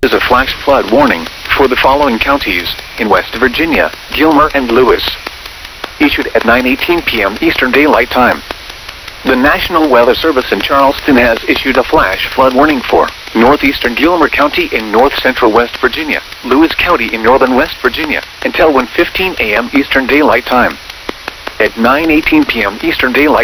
is a flash flood warning for the following counties in West Virginia, Gilmer and Lewis. Issued at 9:18 p.m. Eastern Daylight Time. The National Weather Service in Charleston has issued a flash flood warning for northeastern Gilmer County in north-central West Virginia, Lewis County in northern West Virginia, until 1:15 a.m. Eastern Daylight Time. At 9:18 p.m. Eastern Daylight